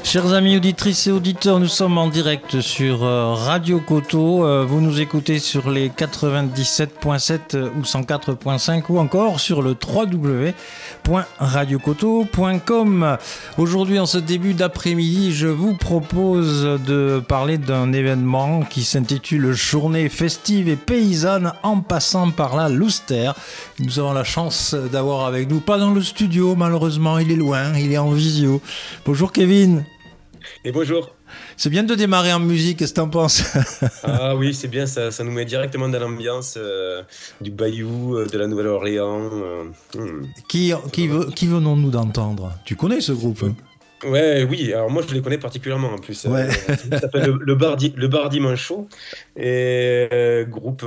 Chers amis auditrices et auditeurs, nous sommes en direct sur Radio Coteau. Vous nous écoutez sur les 97.7 ou 104.5 ou encore sur le www.radiocoteau.com. Aujourd'hui, en ce début d'après-midi, je vous propose de parler d'un événement qui s'intitule Journée festive et paysanne en passant par la Louster. Nous avons la chance d'avoir avec nous, pas dans le studio malheureusement, il est loin, il est en visio. Bonjour Kevin. Et bonjour. C'est bien de démarrer en musique, qu'est-ce que t'en penses? Ah oui, c'est bien, ça nous met directement dans l'ambiance du Bayou, de la Nouvelle-Orléans. Qui venons-nous d'entendre? Tu connais ce groupe? Ouais, oui, alors moi je les connais particulièrement en plus. Ouais. Ça s'appelle le Bar Dimanchot, et groupe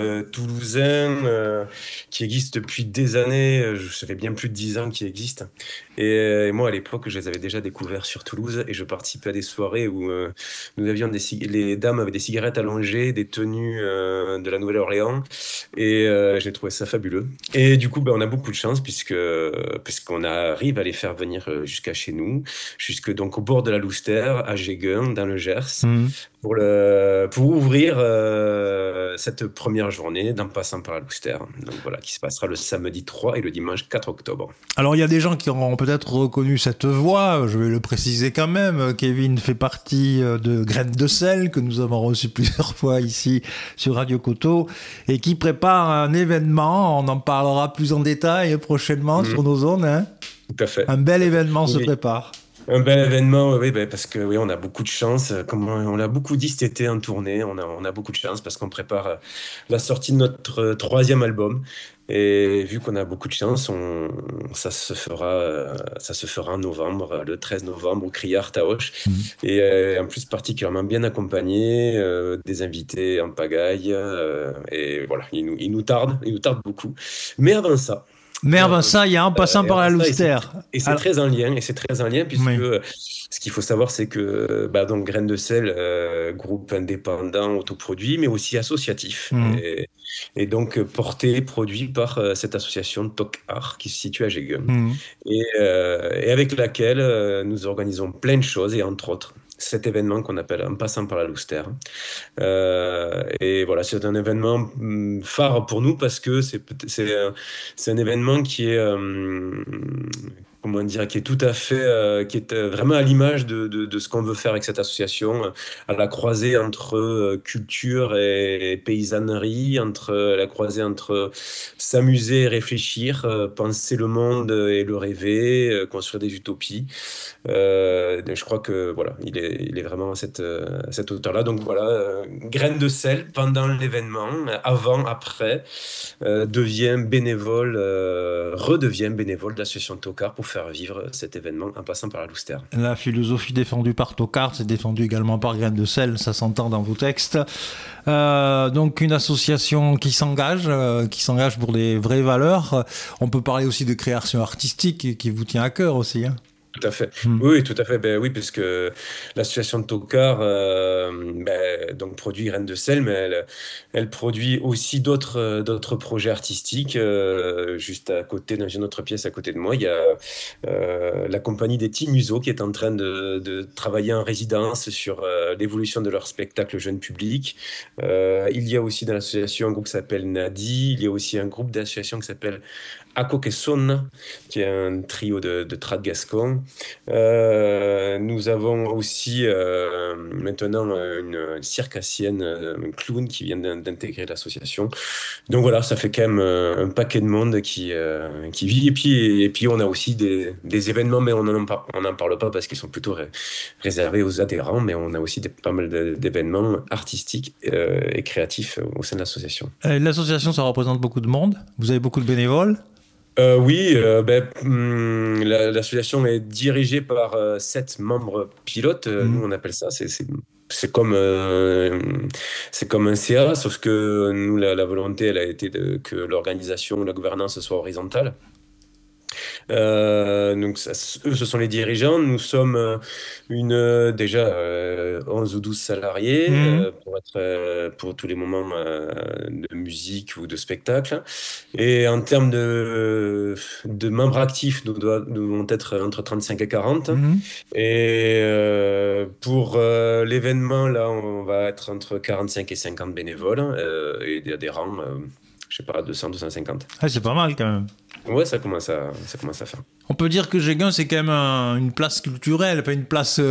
toulousain qui existe depuis des années, ça fait bien plus de 10 ans qu'il existe. Et moi à l'époque je les avais déjà découverts sur Toulouse et je participais à des soirées où nous avions les dames avaient des cigarettes allongées, des tenues de la Nouvelle-Orléans, et j'ai trouvé ça fabuleux. Et du coup on a beaucoup de chance puisqu'on arrive à les faire venir jusqu'à chez nous, jusque donc au bord de la Louster, à Jégun, dans le Gers, pour ouvrir cette première journée d'en passant par la Louster. Donc voilà, qui se passera le samedi 3 et le dimanche 4 octobre. Alors il y a des gens qui auront peut-être reconnu cette voix, je vais le préciser quand même. Kevin fait partie de Graines de sel, que nous avons reçu plusieurs fois ici sur Radio Coteau, et qui prépare un événement, on en parlera plus en détail prochainement sur nos ondes. Hein. Tout à fait. Un bel événement se prépare. Un bel événement, oui, parce que oui, on a beaucoup de chance. Comme on l'a beaucoup dit cet été en tournée, on a beaucoup de chance parce qu'on prépare la sortie de notre 3e album. Et vu qu'on a beaucoup de chance, ça se fera en novembre, le 13 novembre au Criard Taoche. Et en plus particulièrement bien accompagné, des invités en pagaille. Et voilà, il nous tarde beaucoup. Mais avant ça, il y a en passant par la Louster. Et c'est très en lien, puisque oui. Ce qu'il faut savoir, c'est que donc Graines de sel, groupe indépendant, autoproduit, mais aussi associatif, et donc produit par cette association TOC Art qui se situe à Jégun, et avec laquelle nous organisons plein de choses, et entre autres cet événement qu'on appelle En passant par la Louster. Et voilà, c'est un événement phare pour nous parce que c'est un événement qui est qui est tout à fait, qui est vraiment à l'image de ce qu'on veut faire avec cette association, à la croisée entre culture et paysannerie, la croisée entre s'amuser et réfléchir, penser le monde et le rêver, construire des utopies. Je crois que voilà, il est vraiment à cette hauteur-là. Donc voilà, Graines de sel pendant l'événement, avant, après, redevient bénévole de l'association TOC Art pour faire vivre cet événement en passant par la Louster. La philosophie défendue par TOC Art, c'est défendue également par Graines de sel, ça s'entend dans vos textes. Donc une association qui s'engage pour des vraies valeurs. On peut parler aussi de création artistique qui vous tient à cœur aussi. Hein. Tout à fait. Oui, tout à fait. Oui, parce que l'association de TOC Art donc produit Graines de sel, mais elle produit aussi d'autres projets artistiques. Juste à côté, dans une autre pièce à côté de moi, il y a la compagnie des Petits Museaux qui est en train de travailler en résidence sur l'évolution de leur spectacle jeune public. Il y a aussi dans l'association un groupe qui s'appelle Nadi. Il y a aussi un groupe d'association qui s'appelle Ako que Sonna, qui est un trio de trad gascon. Nous avons aussi maintenant une circassienne, un clown qui vient d'intégrer l'association. Donc voilà, ça fait quand même un paquet de monde qui vit. Et puis on a aussi des événements, mais on n'en parle pas parce qu'ils sont plutôt réservés aux adhérents, mais on a aussi pas mal d'événements artistiques et créatifs au sein de l'association. L'association, ça représente beaucoup de monde. Vous avez beaucoup de bénévoles. Oui, l'association est dirigée par 7 membres pilotes. Nous, on appelle ça. C'est comme un CA, sauf que nous, la volonté, elle a été que l'organisation, la gouvernance soit horizontale. Donc eux, ce sont les dirigeants. Nous sommes déjà 11 ou 12 salariés Mhm. pour être pour tous les moments de musique ou de spectacle. Et en termes de membres actifs, nous devons être entre 35 et 40. Mhm. Et pour l'événement, là, on va être entre 45 et 50 bénévoles et des adhérents, je sais pas, 200, 250. Ah, c'est pas mal quand même. Ouais, ça commence à faire. On peut dire que Géguin, c'est quand même une place culturelle, pas une place,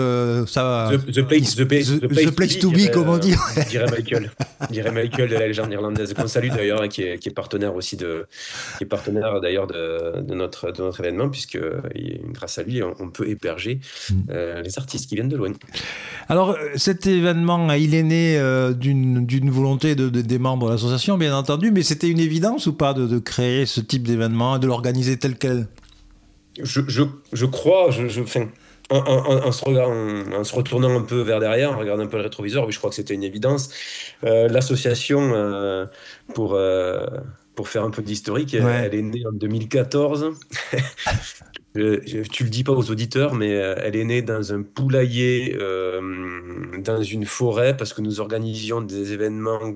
the The place to place be, to be, comme on dit. dirait Michael. Dirait Michael de la légende irlandaise, qu'on salue d'ailleurs, et qui est partenaire aussi qui est partenaire d'ailleurs de notre événement, puisque grâce à lui, on peut héberger les artistes qui viennent de loin. Alors, cet événement, il est né d'une volonté des membres de l'association, bien entendu, mais c'était une évidence ou pas de créer ce type d'événement et de l'organiser tel quel? Je crois, enfin, en se retournant un peu vers derrière, en regardant un peu le rétroviseur, oui, je crois que c'était une évidence. L'association, pour faire un peu d'historique, Ouais. elle est née en 2014. Tu le dis pas aux auditeurs, mais elle est née dans un poulailler, dans une forêt, parce que nous organisions des événements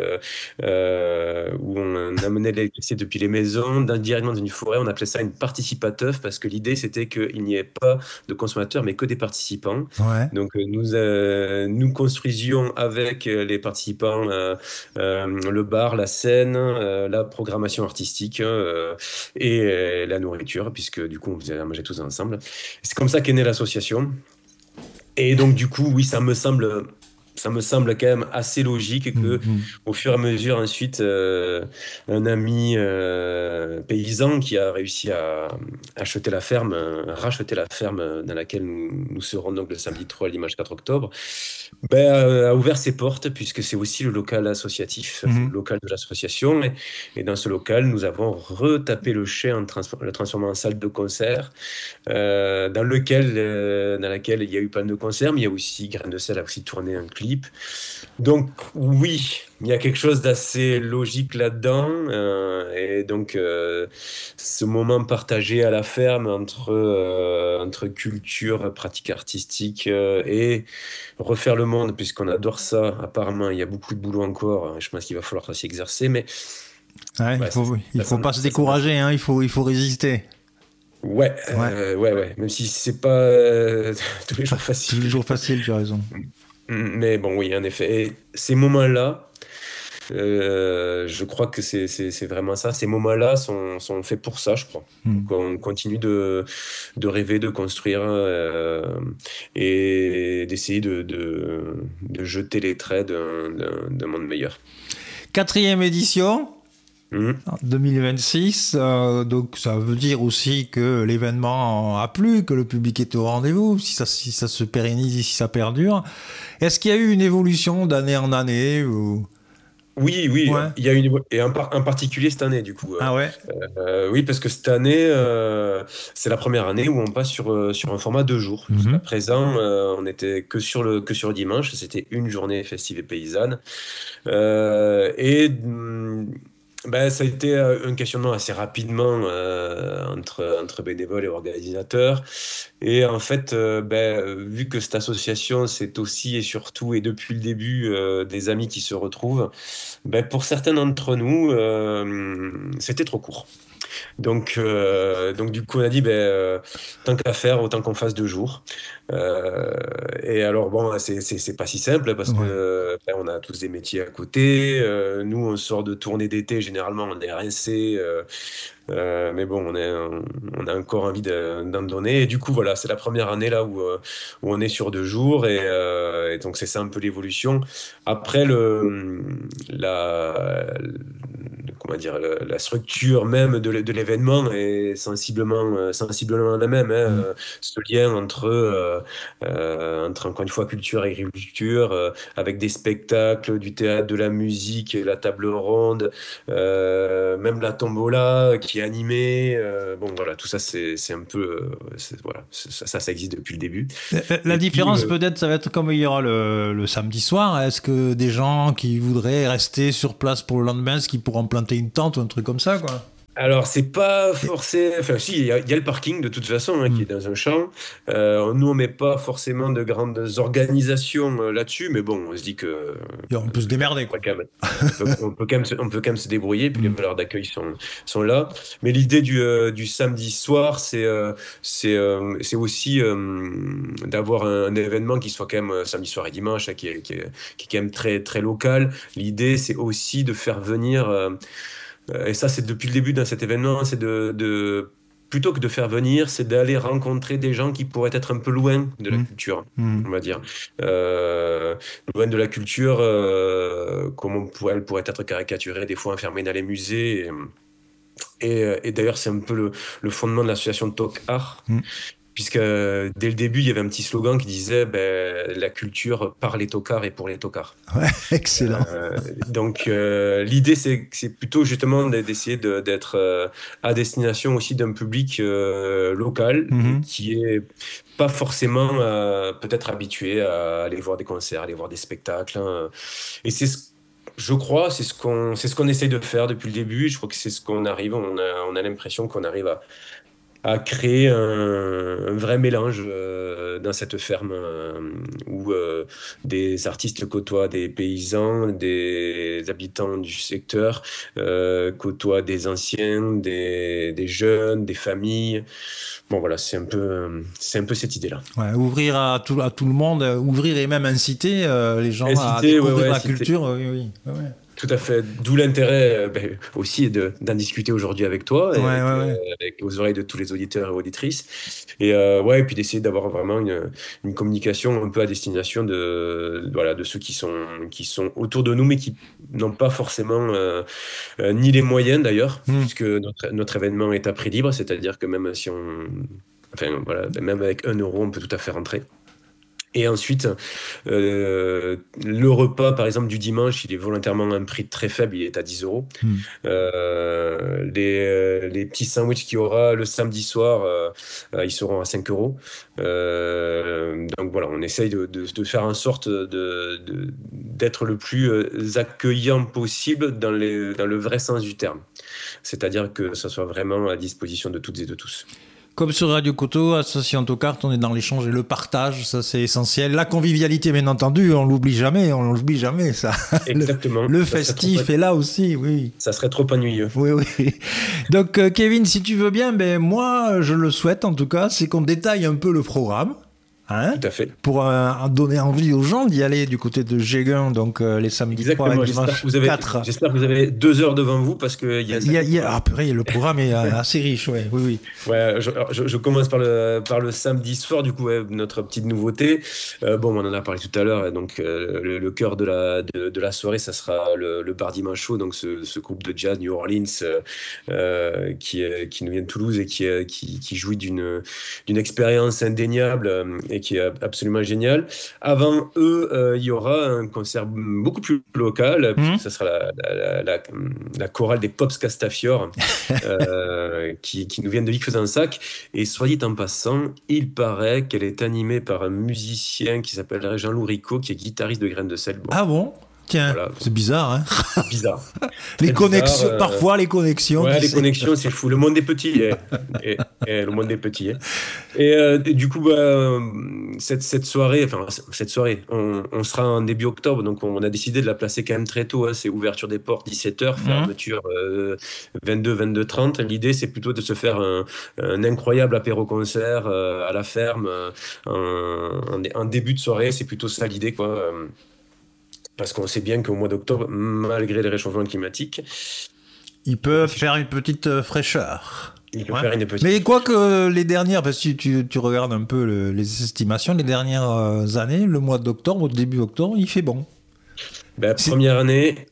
où on amenait l'électricité depuis les maisons, directement dans une forêt. On appelait ça une participateuf, parce que l'idée, c'était qu'il n'y ait pas de consommateurs, mais que des participants. Ouais. Donc, nous construisions avec les participants le bar, la scène, la programmation artistique, et la nourriture, puisque du coup, on faisait à manger tous ensemble. C'est comme ça qu'est née l'association. Et donc, du coup, oui, ça me semble quand même assez logique que, Mhm. au fur et à mesure, ensuite, un ami paysan qui a réussi à racheter la ferme dans laquelle nous serons donc le samedi 3 le dimanche 4 octobre, a ouvert ses portes, puisque c'est aussi le local associatif, le Mhm. local de l'association. Et dans ce local, nous avons retapé le chai le transformant en salle de concert, dans laquelle il y a eu pas mal de concerts, mais il y a aussi Graines de Sel a aussi tourné un clip. Donc oui, il y a quelque chose d'assez logique là-dedans, et donc ce moment partagé à la ferme entre culture, pratique artistique, et refaire le monde, puisqu'on adore ça. Apparemment, il y a beaucoup de boulot encore, hein. Je pense qu'il va falloir s'y exercer, mais Ouais, ouais, il ça faut s'en pas se ça s'en a. décourager, hein, il faut résister. Ouais, Ouais. ouais, ouais. Même si c'est pas tous les Pas jours tous les facile. jours facile, tu as raison. Mais bon, oui, en effet. Et ces moments-là, je crois que c'est vraiment ça. Ces moments-là sont faits pour ça, je crois. Pour Mhm. qu'on continue de rêver, de construire, et d'essayer de jeter les traits d'un monde meilleur. Quatrième édition. Mhm. En 2026, donc ça veut dire aussi que l'événement a plu, que le public est au rendez-vous, si ça se pérennise, si ça perdure. Est-ce qu'il y a eu une évolution d'année en année ou... Oui, oui, Ouais. il y a et en particulier cette année, du coup. Ah ouais. Oui, parce que cette année, c'est la première année où on passe sur un format 2 jours. Jusqu'à Mhm. présent, on n'était que sur le dimanche. C'était une journée festive et paysanne. Et ben, ça a été un questionnement assez rapidement entre bénévoles et organisateurs. Et en fait, vu que cette association, c'est aussi et surtout et depuis le début des amis qui se retrouvent, pour certains d'entre nous, c'était trop court. Donc du coup, on a dit, tant qu'à faire, autant qu'on fasse 2 jours. Euh, et alors, bon, c'est pas si simple, parce que Ouais. on a tous des métiers à côté. Nous, on sort de tournée d'été, généralement, on est rincé. Mais bon, on a encore envie d'en donner. Et du coup, voilà, c'est la première année là où on est sur 2 jours. Et donc, c'est ça un peu l'évolution. Après, comment dire, la structure même de l'événement est sensiblement la même, hein. Mhm. Ce lien entre, encore une fois, culture et agriculture, avec des spectacles, du théâtre, de la musique, la table ronde, même la tombola qui est animée. Bon, voilà, tout ça, c'est un peu. Voilà, ça existe depuis le début. La Et puis, différence peut-être, ça va être comme il y aura le samedi soir. Est-ce que des gens qui voudraient rester sur place pour le lendemain, est-ce qu'ils pourront planter une tente ou un truc comme ça, quoi? Alors, c'est pas forcément. Enfin, si, il y a le parking de toute façon qui Hmm. est dans un champ. Nous, on met pas forcément de grandes organisations là-dessus, mais bon, on se dit que Et on peut se démerder, quoi. quand même, on peut quand même se débrouiller. Puis les Hmm. valeurs d'accueil sont là. Mais l'idée du samedi soir, c'est aussi d'avoir un événement qui soit quand même samedi soir et dimanche, hein, qui est quand même très très local. L'idée, c'est aussi de faire venir. Et ça, c'est depuis le début dans cet événement, c'est plutôt que de faire venir, c'est d'aller rencontrer des gens qui pourraient être un peu loin de la Hmm. culture, Hmm. on va dire. Loin de la culture, comme elle pourrait être caricaturée, des fois enfermée dans les musées. Et d'ailleurs, c'est un peu le fondement de l'association Talk Art, Hmm. puisque dès le début, il y avait un petit slogan qui disait ben, la culture par les tocards et pour les tocards. Ouais, excellent. Donc l'idée c'est plutôt justement d'essayer d'être à destination aussi d'un public local Mhm. qui est pas forcément peut-être habitué à aller voir des concerts, aller voir des spectacles, hein. Et je crois, c'est ce qu'on essaye de faire depuis le début. Je crois que c'est ce qu'on arrive. On a l'impression qu'on arrive à créer un vrai mélange dans cette ferme où des artistes côtoient des paysans, des habitants du secteur, côtoient des anciens, des jeunes, des familles. Bon voilà, c'est un peu cette idée-là. Ouais, ouvrir à tout le monde, ouvrir et même inciter les gens à Inciter, ouais, découvrir ouais, la inciter. culture. Oui, oui. Ouais, ouais. Tout à fait. D'où l'intérêt ben, aussi d'en discuter aujourd'hui avec toi et Ouais, avec, ouais, ouais. avec aux oreilles de tous les auditeurs et auditrices. Et ouais, et puis d'essayer d'avoir vraiment une communication un peu à destination voilà, de ceux qui sont autour de nous, mais qui n'ont pas forcément ni les moyens d'ailleurs, Hmm. puisque notre événement est à prix libre, c'est-à-dire que même si on. Enfin, voilà, même avec 1 euro, on peut tout à fait rentrer. Et ensuite, le repas, par exemple, du dimanche, il est volontairement à un prix très faible, il est à 10 euros. Hmm. Les petits sandwichs qu'il y aura le samedi soir, ils seront à 5 euros. Donc voilà, on essaye de faire en sorte d'être le plus accueillant possible dans le vrai sens du terme. C'est-à-dire que ça soit vraiment à disposition de toutes et de tous. Comme sur Radio Coteau, Association Tocart, on est dans l'échange et le partage, ça c'est essentiel. La convivialité, bien entendu, on l'oublie jamais, ça. Le, Exactement. le festif est là aussi, oui. Ça serait trop ennuyeux. Oui, oui. Donc, Kevin, si tu veux bien, ben, moi, je le souhaite en tout cas, c'est qu'on détaille un peu le programme. Hein, Tout à fait. pour donner envie aux gens d'y aller du côté de Géguin, donc les samedis 3 et Exactement. dimanche 4. J'espère que vous avez 2 heures devant vous parce qu'il y a un sacré programme. Ah, purée, le programme est assez riche, ouais, oui, oui. Ouais, je commence par le samedi soir, du coup, ouais, notre petite nouveauté. Bon, on en a parlé tout à l'heure, donc le cœur de la soirée, ça sera le Bar Dimanche Show, donc ce groupe de jazz New Orleans qui nous vient de Toulouse et qui jouit d'une expérience indéniable et qui est absolument géniale. Avant eux, il y aura un concert beaucoup plus local, puisque ça sera la chorale des Pops Castafiore, qui nous viennent de Vic-Fezensac. Et soit dit en passant, il paraît qu'elle est animée par un musicien qui s'appellerait Jean-Loup Ricot, qui est guitariste de Graines de Sel. Bon, Ah bon? Tiens, voilà, c'est bizarre, hein? c'est bizarre. Les Très connexions, bizarre, parfois les connexions. ouais, qui les c'est- connexions, c'est fou. Le monde est petit. Le monde est petit. Et du coup, cette soirée, enfin, cette soirée, on sera en début octobre, donc on a décidé de la placer quand même très tôt, hein. C'est ouverture des portes 17h, fermeture 22h30. L'idée, c'est plutôt de se faire un incroyable apéro-concert à la ferme en début de soirée. C'est plutôt ça l'idée, quoi. Parce qu'on sait bien qu'au mois d'octobre, malgré les réchauffements climatiques, Ils peuvent faire une petite fraîcheur. il peut Ouais. faire une petite. Mais quoi que les dernières, parce que tu regardes un peu les estimations, les dernières années, le mois d'octobre, au début octobre, il fait bon. Ben, première année,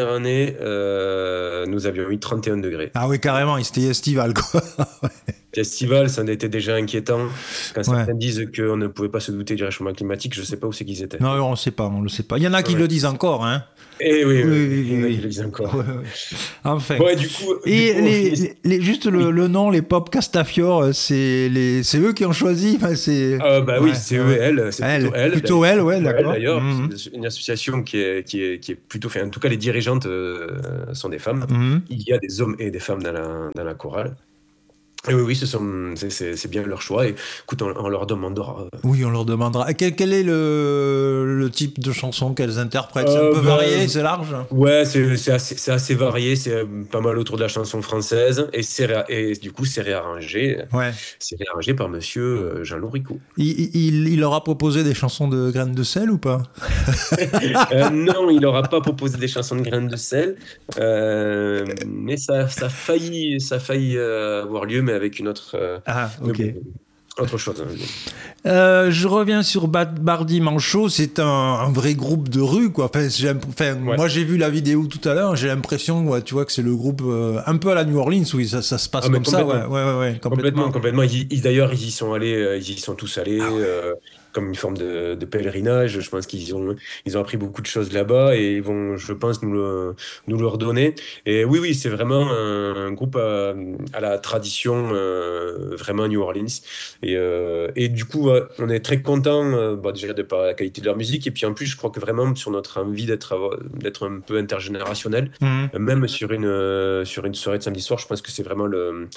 nous avions eu 31 degrés. Ah oui, carrément, c'était estival, quoi. Festival, ça en était déjà inquiétant. Quand Ouais. certains disent qu'on ne pouvait pas se douter du réchauffement climatique, je ne sais pas où c'est qu'ils étaient. Non, on ne le sait pas. Il y en a qui Ouais. le disent encore, hein. Eh oui, Oui, il y en a oui. qui le disent encore. Ouais, ouais. Enfin. Ouais, du coup, Et on finit. juste le nom, les Pop Castafiore, c'est eux qui ont choisi. Enfin, c'est. Bah oui, Ouais, c'est eux ouais. et elle, c'est plutôt elle. Plutôt elle, ouais, d'accord. D'ailleurs, Mhm. c'est une association qui est plutôt, enfin, en tout cas, les dirigeantes sont des femmes. Mhm. Il y a des hommes et des femmes dans la chorale. Et oui, c'est bien leur choix. Et écoute, on leur demandera. Oui, on leur demandera. Quel est le type de chanson qu'elles interprètent? C'est un peu varié, c'est large? Ouais, c'est assez varié. C'est pas mal autour de la chanson française. Et du coup, c'est réarrangé. Ouais. C'est réarrangé par monsieur Jean-Loup Ricou. Il leur a proposé des chansons de Graines de sel ou pas? Non, il n'aura pas proposé des chansons de Graines de sel. Mais ça a failli avoir lieu, mais avec une autre. Ah, ok. Autre chose. Je reviens sur Bardi Manchot, c'est un vrai groupe de rue, quoi. Ouais. Moi j'ai vu la vidéo tout à l'heure, j'ai l'impression, tu vois, que c'est le groupe un peu à la New Orleans, où ça se passe comme ça, ouais, complètement. Complètement. D'ailleurs, ils y sont allés, ils y sont tous allés. Comme une forme de pèlerinage. Je pense qu'ils ont appris beaucoup de choses là-bas et ils vont, je pense, nous le redonner. Et oui, c'est vraiment un groupe à la tradition vraiment New Orleans. Et du coup, on est très content déjà de par la qualité de leur musique et puis en plus, je crois que vraiment sur notre envie d'être un peu intergénérationnel, même sur une soirée de samedi soir, je pense que c'est vraiment le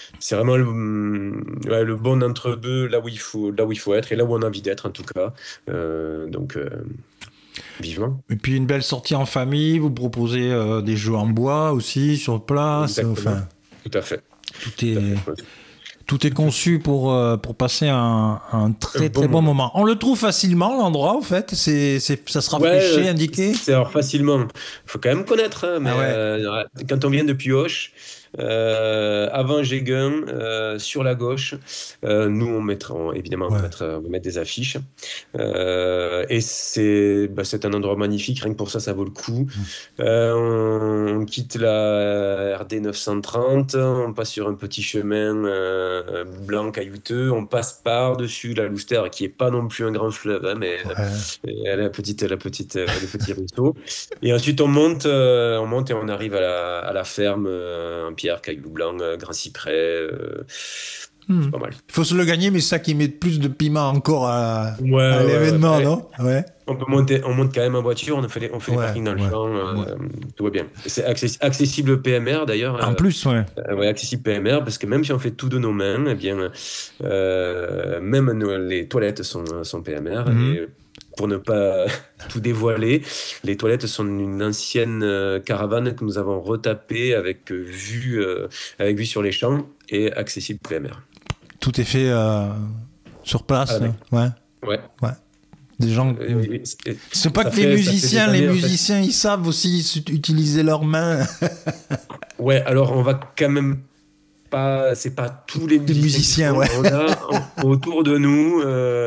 bon entre-deux, là où il faut être et là où on a envie d'être en tout cas. Donc, vivement. Et puis une belle sortie en famille, vous proposez des jeux en bois aussi sur place. Enfin, tout à fait. Tout est conçu pour passer un très bon moment. On le trouve facilement, l'endroit, en fait. Ça sera fléché, indiqué. Alors facilement. Il faut quand même connaître. Hein, mais quand on vient de Pioche, avant Jégun, sur la gauche, nous on mettra évidemment on va mettre des affiches. Et c'est un endroit magnifique. Rien que pour ça, ça vaut le coup. On quitte la RD 930, on passe sur un petit chemin blanc caillouteux, on passe par-dessus la Louster qui est pas non plus un grand fleuve, hein, mais elle a le petit ruisseau. Et ensuite on monte et on arrive à la ferme en pierre, caillou blanc, grand cyprès. C'est pas mal. Il faut se le gagner, mais c'est ça qui met plus de piment encore à l'événement, non? Ouais. On monte quand même en voiture, on fait les parkings dans le champ, tout va bien. C'est accessible PMR d'ailleurs. En plus, accessible PMR, parce que même si on fait tout de nos mains, eh bien, même les toilettes sont PMR. Et pour ne pas tout dévoiler, les toilettes sont une ancienne caravane que nous avons retapée avec vue sur les champs et accessible PMR. Tout est fait sur place. Ouais. Des gens. C'est pas que les musiciens ils savent aussi utiliser leurs mains. Ouais, alors on va quand même pas. C'est pas tous les musiciens. Ouais. On a autour de nous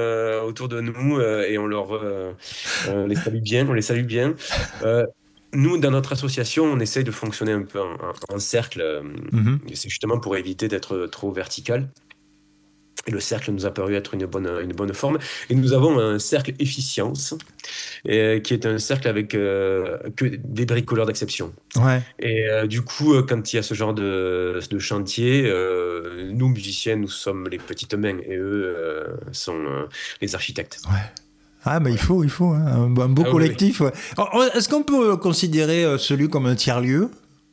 et on les salue bien. Nous, dans notre association, on essaye de fonctionner un peu en cercle. Et c'est justement pour éviter d'être trop vertical. Et le cercle nous a paru être une bonne forme. Et nous avons un cercle efficience, qui est un cercle avec que des bricoleurs d'exception. Ouais. Et du coup, quand il y a ce genre de chantier, nous, musiciens, nous sommes les petites mains et eux sont les architectes. Ouais. Ah, il faut hein, un beau collectif. Oui. Ouais. Alors, est-ce qu'on peut considérer celui comme un tiers-lieu ?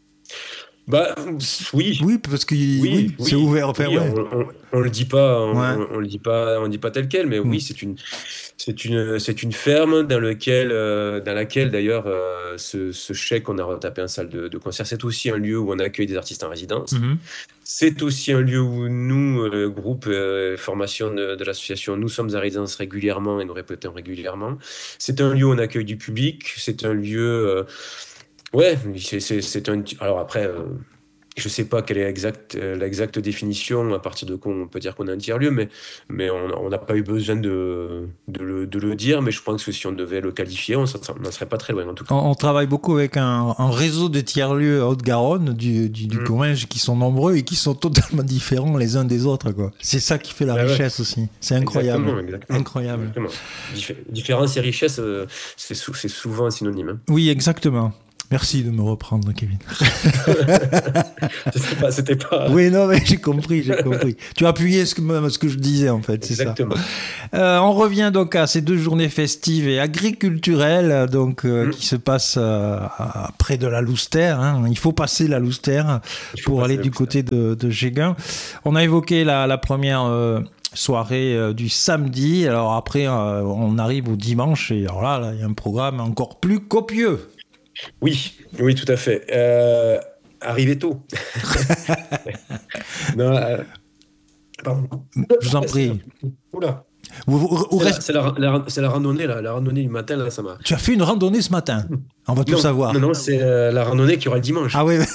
Oui. Oui, parce que c'est ouvert. Enfin, on le dit pas, on le dit pas tel quel, mais oui, c'est une ferme dans laquelle d'ailleurs ce chèque qu'on a retapé en salle de concert, c'est aussi un lieu où on accueille des artistes en résidence. C'est aussi un lieu où nous, le groupe formation de l'association, nous sommes en résidence régulièrement et nous répétons régulièrement. C'est un lieu où on accueille du public. C'est un lieu. C'est un. Alors après, je sais pas quelle est l'exacte définition, à partir de quoi on peut dire qu'on a un tiers-lieu, mais on n'a pas eu besoin de le dire, mais je pense que si on devait le qualifier, on n'en serait pas très loin en tout cas. On travaille beaucoup avec un réseau de tiers-lieux à Haute-Garonne, du Comminges, qui sont nombreux et qui sont totalement différents les uns des autres, quoi. C'est ça qui fait la richesse aussi. C'est incroyable. Exactement. Incroyable. Différence et richesse, c'est souvent un synonyme. Hein. Oui, exactement. Merci de me reprendre, Kevin. C'était pas... Oui, non, mais j'ai compris. Tu as appuyé ce que je disais, en fait, c'est ça. Exactement. On revient donc à ces 2 journées festives et agriculturelles qui se passent près de la Loustère. Hein. Il faut passer la Loustère pour aller du côté de Géguin. On a évoqué la première soirée du samedi. Alors après, on arrive au dimanche et alors là, il y a un programme encore plus copieux. Oui, tout à fait. Arrivez tôt. Non, pardon. Je vous en prie. Oula. C'est la randonnée, là. La randonnée du matin, là, ça m'a... Tu as fait une randonnée ce matin. On va tout savoir. Non, c'est la randonnée qu'il y aura le dimanche. Ah oui.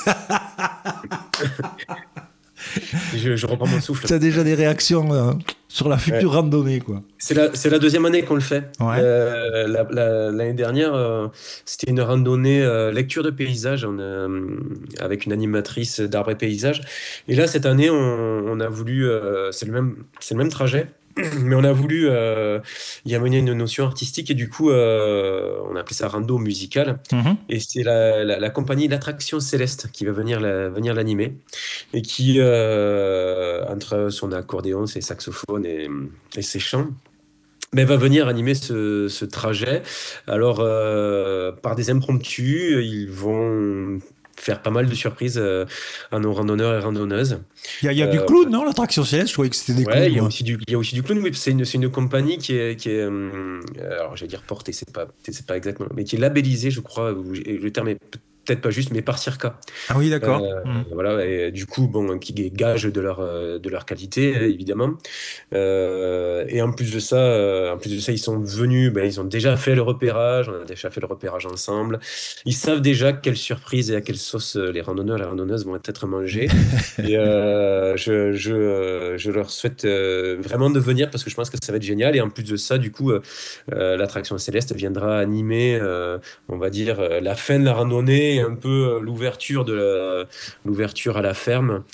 Je reprends mon souffle. Tu as déjà des réactions sur la future randonnée, quoi. C'est la 2e année qu'on le fait. Ouais. L'année dernière, c'était une randonnée lecture de paysages avec une animatrice d'arbres et paysages. Et là, cette année, on a voulu... c'est le même trajet. Mais on a voulu y amener une notion artistique et du coup, on a appelé ça rando musical. Mm-hmm. Et c'est la compagnie L'Attraction Céleste qui va venir l'animer et qui, entre son accordéon, ses saxophones et ses chants, mais va venir animer ce trajet. Alors, par des impromptus, ils vont faire pas mal de surprises à nos randonneurs et randonneuses. Il y a du clown, non? L'Attraction Céleste, je croyais que c'était des clowns. Il y a aussi du clown, oui. C'est une compagnie qui est alors j'allais dire portée, c'est pas exactement, mais qui est labellisée, je crois, le terme est peut-être pas juste, mais par Circa. Ah oui, d'accord. Voilà, et du coup, qui est gage de leur qualité, évidemment. Et en plus de ça, ils sont venus, ils ont déjà fait le repérage, on a déjà fait le repérage ensemble. Ils savent déjà quelle surprise et à quelle sauce les randonneurs et les randonneuses vont être mangés. Et je leur souhaite vraiment de venir parce que je pense que ça va être génial. Et en plus de ça, du coup, l'Attraction Céleste viendra animer, on va dire, la fin de la randonnée et un peu l'ouverture à la ferme,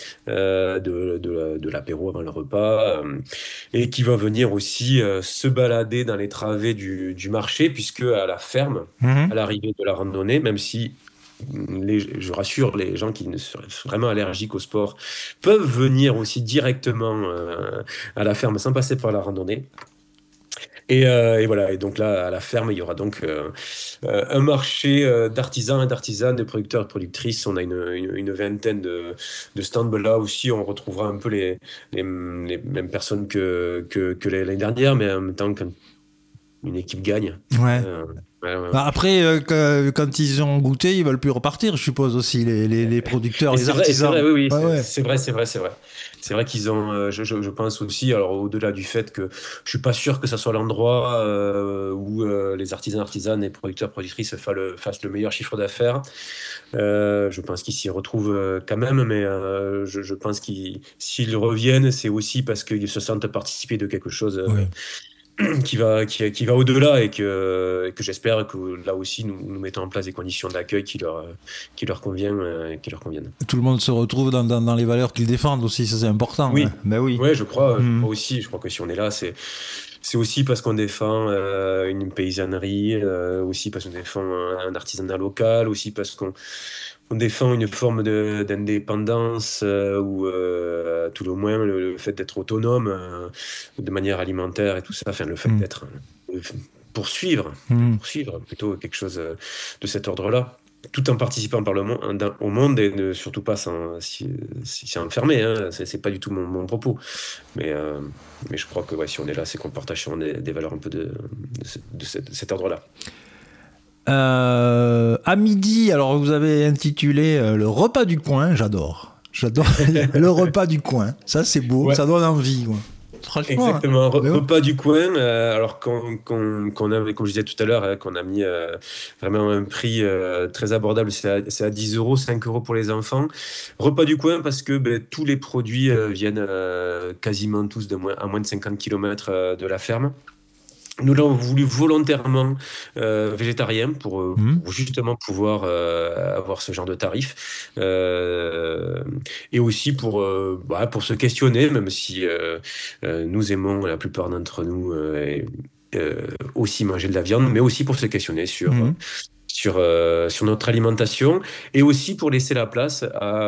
de l'apéro avant le repas, et qui va venir aussi se balader dans les travées du marché, puisque à la ferme, à l'arrivée de la randonnée, même si je rassure, les gens qui seraient vraiment allergiques au sport peuvent venir aussi directement à la ferme sans passer par la randonnée. Et voilà, et donc là, à la ferme, il y aura donc un marché d'artisans et d'artisanes, de producteurs et de productrices. On a une vingtaine de stands. Là aussi, on retrouvera un peu les mêmes personnes que l'année dernière, mais en même temps, quand une équipe gagne. Ouais. Après, quand ils ont goûté, ils veulent plus repartir, je suppose aussi, les producteurs, les artisans. C'est vrai, oui. Ouais. C'est vrai. C'est vrai qu'ils ont, je pense aussi, alors au-delà du fait que je suis pas sûr que ça soit l'endroit où les artisanes et producteurs, productrices fassent le meilleur chiffre d'affaires. Je pense qu'ils s'y retrouvent quand même, mais je pense qu'ils, s'ils reviennent, c'est aussi parce qu'ils se sentent participer de quelque chose. Qui va au-delà et que j'espère que là aussi nous mettons en place des conditions d'accueil qui leur conviennent. Tout le monde se retrouve dans les valeurs qu'ils défendent aussi, ça c'est important. Oui, hein. Ben oui. Ouais, je crois aussi. Je crois que si on est là, c'est aussi parce qu'on défend une paysannerie, aussi parce qu'on défend un artisanat local, aussi parce qu'on défend une forme d'indépendance ou tout le moins le fait d'être autonome de manière alimentaire et tout ça, enfin le fait d'être poursuivre plutôt quelque chose de cet ordre-là, tout en participant au monde et ne surtout pas s'y enfermer. Hein. C'est pas du tout mon propos, mais je crois que si on est là, c'est qu'on partage sur des valeurs un peu de cet ordre-là. À midi, alors vous avez intitulé le repas du coin, j'adore le repas du coin, ça c'est beau, ça donne envie quoi. Franchement, exactement, repas du coin, alors qu'on avait, comme je disais tout à l'heure, qu'on a mis vraiment un prix très abordable, c'est à 10 €, 5 € pour les enfants. Repas du coin parce que tous les produits viennent quasiment tous à moins de 50 km de la ferme. Nous l'avons voulu volontairement végétarien pour justement pouvoir avoir ce genre de tarif et aussi pour se questionner, même si nous aimons, la plupart d'entre nous, aussi manger de la viande, mais aussi pour se questionner sur sur notre alimentation, et aussi pour laisser la place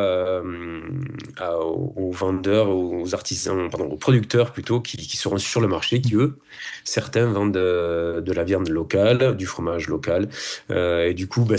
aux vendeurs, aux artisans, pardon, aux producteurs plutôt, qui seront sur le marché, qui eux, certains vendent de la viande locale, du fromage local, et du coup,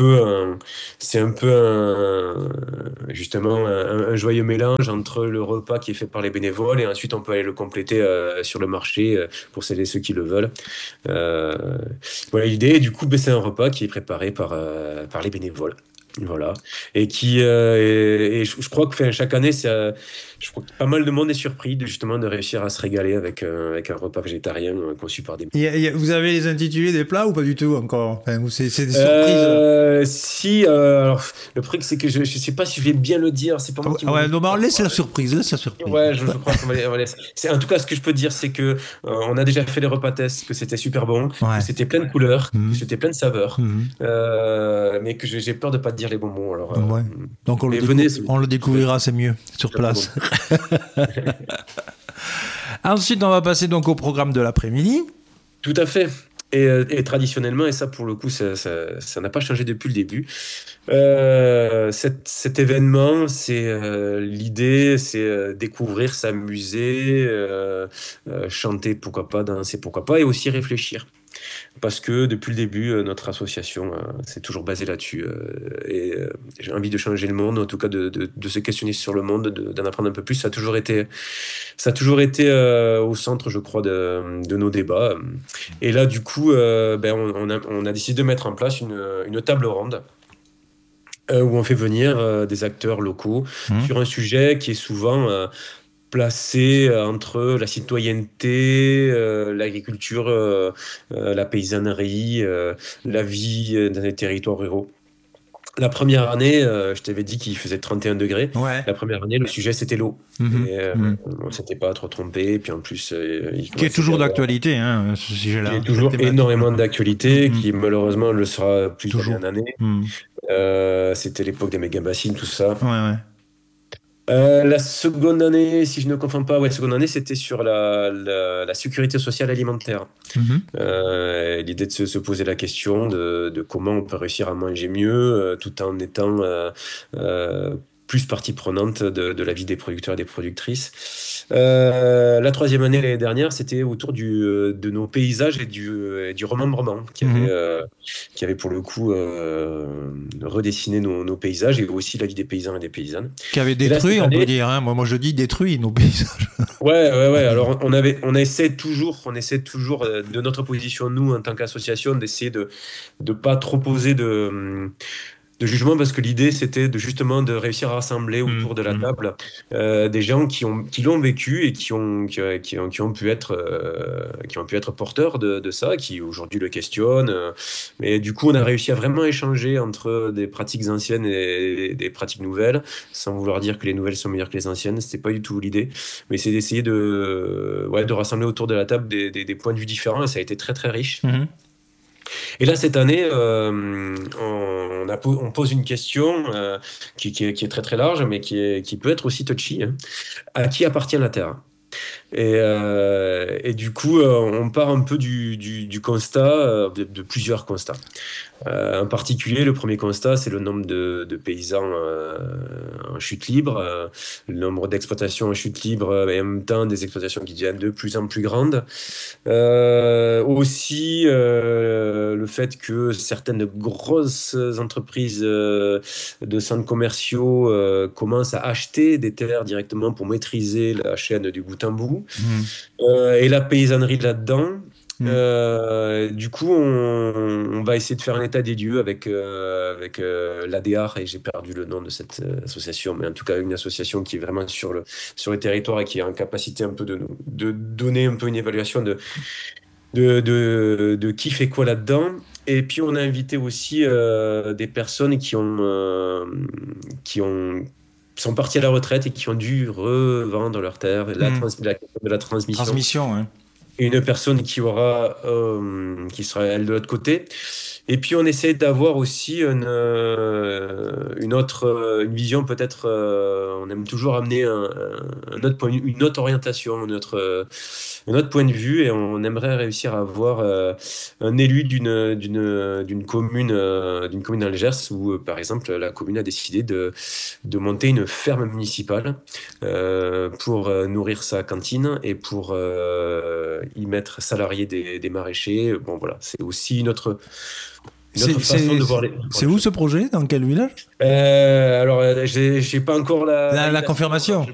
justement un joyeux mélange entre le repas qui est fait par les bénévoles, et ensuite on peut aller le compléter sur le marché pour celles et ceux qui le veulent. Voilà l'idée. Et du coup, c'est un repas qui est préparé par les bénévoles. Voilà. Et je crois que chaque année, je crois que pas mal de monde est surpris justement de réussir à se régaler avec un repas végétarien conçu par des... Vous avez les intitulés des plats ou pas du tout encore? Enfin, c'est des surprises. Si, alors le truc c'est que je sais pas si je vais bien le dire, c'est pas moi qui ouais, non, laisse la surprise, laisse la surprise. Ouais, je crois qu'on va laisser. En tout cas, ce que je peux dire, c'est que on a déjà fait les repas tests, que c'était super bon, que c'était plein de couleurs, que c'était plein de saveurs, mais que j'ai peur de pas dire les bons mots. Alors, donc on le découvrira, c'est mieux sur place. Ensuite, on va passer donc au programme de l'après-midi. Tout à fait. Et traditionnellement, et ça pour le coup, ça n'a pas changé depuis le début. Cet événement, l'idée, c'est découvrir, s'amuser, chanter, pourquoi pas, danser, pourquoi pas, et aussi réfléchir. Parce que depuis le début, notre association s'est toujours basée là-dessus. Et j'ai envie de changer le monde, en tout cas de se questionner sur le monde, d'en apprendre un peu plus. Ça a toujours été au centre, je crois, de nos débats. Et là, du coup, on a décidé de mettre en place une table ronde où on fait venir des acteurs locaux sur un sujet qui est souvent... placé entre la citoyenneté, l'agriculture, la paysannerie, la vie dans les territoires ruraux. La première année, je t'avais dit qu'il faisait 31 degrés. Ouais. La première année, le sujet, c'était l'eau. Et on ne s'était pas trop trompé. Et puis en plus... qui est toujours d'actualité, ce sujet-là. Qui est toujours énormément d'actualité, qui malheureusement le sera plus jamais en année. C'était l'époque des méga-bassines, tout ça. Ouais. La seconde année, si je ne confonds pas, seconde année, c'était sur la sécurité sociale alimentaire. L'idée de se poser la question de comment on peut réussir à manger mieux tout en étant plus partie prenante de la vie des producteurs et des productrices. La troisième année, l'année dernière, c'était autour de nos paysages et du remembrement qui avait pour le coup redessiné nos paysages et aussi la vie des paysans et des paysannes. Qui avait détruit, on peut dire. Moi, je dis détruit nos paysages. Ouais. Alors, on essaie toujours de notre position, nous, en tant qu'association, d'essayer de pas trop poser de jugement, parce que l'idée c'était justement de réussir à rassembler autour de la table des gens qui l'ont vécu et qui ont pu être porteurs de ça, qui aujourd'hui le questionnent. Mais du coup, on a réussi à vraiment échanger entre des pratiques anciennes et des pratiques nouvelles, sans vouloir dire que les nouvelles sont meilleures que les anciennes. C'était pas du tout l'idée, mais c'est d'essayer de rassembler autour de la table des points de vue différents, et ça a été très très riche. Et là, cette année, on pose une question qui est très très large, mais qui peut être aussi touchy. À qui appartient la Terre ? Et du coup, on part un peu du constat, de plusieurs constats. En particulier, le premier constat, c'est le nombre de paysans en chute libre, le nombre d'exploitations en chute libre, et en même temps des exploitations qui deviennent de plus en plus grandes. Aussi, le fait que certaines grosses entreprises de centres commerciaux commencent à acheter des terres directement pour maîtriser la chaîne du bout en bout. Et la paysannerie là-dedans. Du coup, on va essayer de faire un état des lieux avec l'ADR, et j'ai perdu le nom de cette association, mais en tout cas une association qui est vraiment sur les territoires et qui est en capacité un peu de donner un peu une évaluation de qui fait quoi là-dedans. Et puis on a invité aussi des personnes qui sont partis à la retraite et qui ont dû revendre leurs terres, de la transmission. Transmission, hein. et une personne qui sera elle de l'autre côté. Et puis on essaie d'avoir aussi une vision peut-être. On aime toujours amener un autre point, une autre orientation, un autre point de vue, et on aimerait réussir à avoir un élu d'une commune dans le Gers où, par exemple, la commune a décidé de monter une ferme municipale pour nourrir sa cantine et pour y mettre salariés des maraîchers. Bon, voilà, c'est aussi une autre façon de voir C'est les où choses. ce projet? Dans quel village? Alors, j'ai pas encore La validation. Alors, confirmation.